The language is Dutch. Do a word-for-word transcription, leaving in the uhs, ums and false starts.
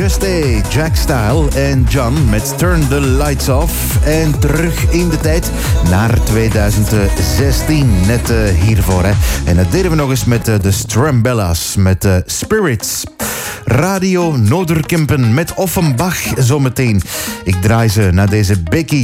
Just A, Jack Style en John met Turn the Lights Off. En terug in de tijd naar tweeduizend zestien, net uh, hiervoor. Hè. En dat deden we nog eens met uh, de Strambella's, met uh, Spirits. Radio Noorderkempen met Offenbach zometeen. Ik draai ze naar deze Becky